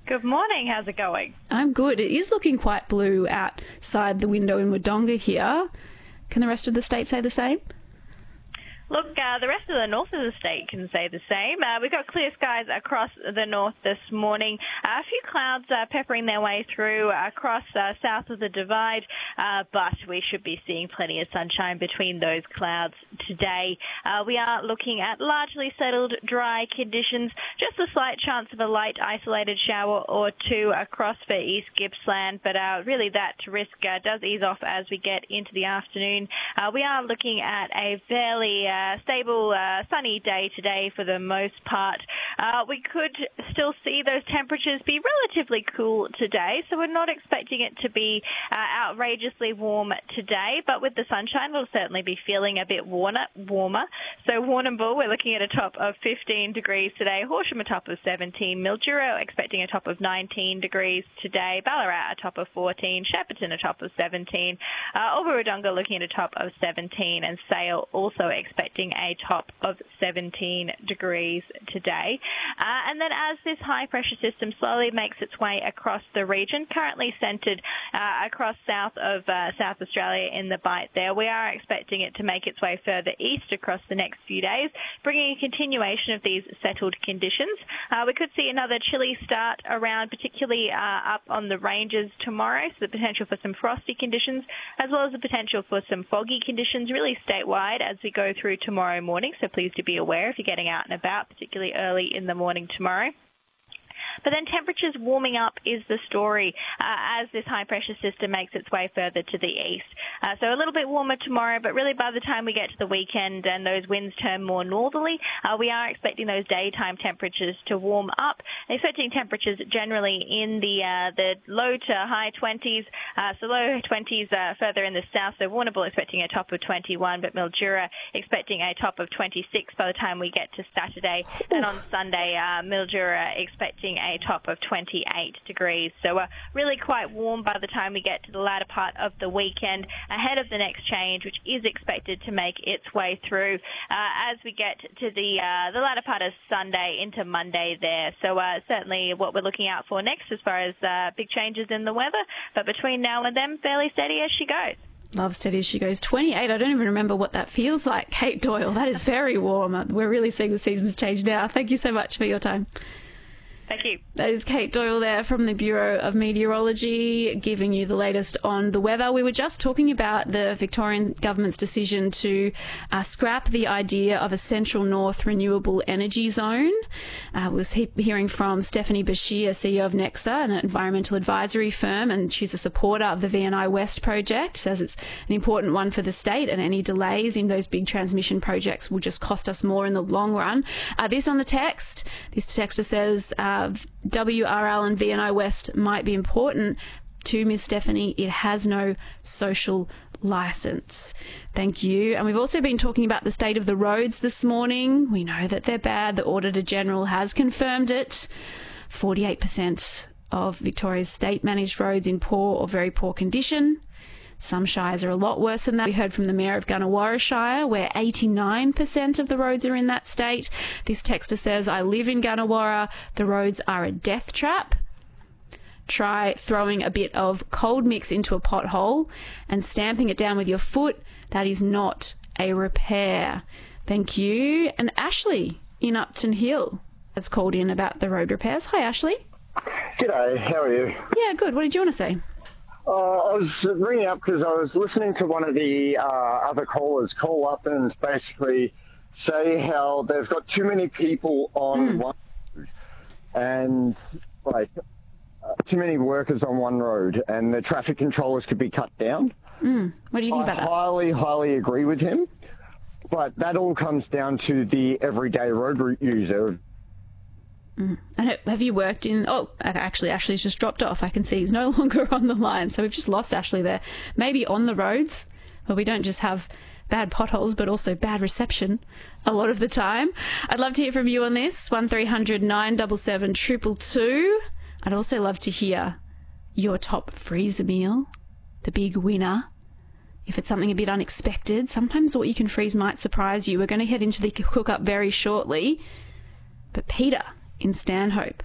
Good morning. How's it going? I'm good. It is looking quite blue outside the window in Wodonga here. Can the rest of the state say the same? Look, the rest of the north of the state can say the same. We've got clear skies across the north this morning. A few clouds peppering their way through across south of the divide, but we should be seeing plenty of sunshine between those clouds today. We are looking at largely settled, dry conditions, just a slight chance of a light isolated shower or two across for East Gippsland, but really that risk does ease off as we get into the afternoon. We are looking at a fairly stable, sunny day today for the most part. We could still see those temperatures be relatively cool today, so we're not expecting it to be outrageously warm today, but with the sunshine we'll certainly be feeling a bit warmer. So Warrnambool, we're looking at a top of 15 degrees today, Horsham a top of 17, Mildura expecting a top of 19 degrees today, Ballarat a top of 14, Shepparton a top of 17, Albury-Wodonga looking at a top of 17, and Sale also expecting a top of 17 degrees today. And then as this high pressure system slowly makes its way across the region, currently centred across south of South Australia in the Bight there, we are expecting it to make its way further east across the next few days, bringing a continuation of these settled conditions. We could see another chilly start around, particularly up on the ranges tomorrow, so the potential for some frosty conditions, as well as the potential for some foggy conditions really statewide as we go through tomorrow morning, so please do be aware if you're getting out and about, particularly early in the morning tomorrow. But then temperatures warming up is the story as this high-pressure system makes its way further to the east. So a little bit warmer tomorrow, but really by the time we get to the weekend and those winds turn more northerly, we are expecting those daytime temperatures to warm up, expecting temperatures generally in the low to high 20s, so low 20s further in the south. So Warrnambool expecting a top of 21, but Mildura expecting a top of 26 by the time we get to Saturday. And on Sunday, Mildura expecting a top of 28 degrees. So really quite warm by the time we get to the latter part of the weekend, ahead of the next change, which is expected to make its way through as we get to the latter part of Sunday into Monday there. So certainly what we're looking out for next as far as big changes in the weather, but between now and then, fairly steady as she goes. Love steady as she goes. 28, I don't even remember what that feels like. Kate Doyle, that is very warm. We're really seeing the seasons change now. Thank you so much for your time. Thank you. That is Kate Doyle there from the Bureau of Meteorology, giving you the latest on the weather. We were just talking about the Victorian government's decision to scrap the idea of a Central North renewable energy zone. I was hearing from Stephanie Bashir, CEO of Nexa, an environmental advisory firm, and she's a supporter of the VNI West project, says it's an important one for the state, and any delays in those big transmission projects will just cost us more in the long run. This on the text. This texter says, WRL and VNI West might be important to Ms. Stephanie. It has no social licence. Thank you. And we've also been talking about the state of the roads this morning. We know that they're bad. The Auditor General has confirmed it. 48% of Victoria's state-managed roads in poor or very poor condition. Some shires are a lot worse than that. We heard from the Mayor of Gunnewarra Shire, where 89% of the roads are in that state. This texter says, I live in Gunnewarra. The roads are a death trap. Try throwing a bit of cold mix into a pothole and stamping it down with your foot. That is not a repair. Thank you. And Ashley in Upton Hill has called in about the road repairs. Hi, Ashley. G'day, how are you? Yeah, good. What did you want to say? I was ringing up because I was listening to one of the other callers call up and basically say how they've got too many people on one road and too many workers on one road, and the traffic controllers could be cut down. What do you think about that? I highly agree with him, but that all comes down to the everyday road user. And have you worked in... Oh, actually, Ashley's just dropped off. I can see he's no longer on the line. So we've just lost Ashley there. Maybe on the roads, where we don't just have bad potholes, but also bad reception a lot of the time. I'd love to hear from you on this. 1300 977 222. I'd also love to hear your top freezer meal, the big winner. If it's something a bit unexpected, sometimes what you can freeze might surprise you. We're going to head into the cook-up very shortly. But Peter in Stanhope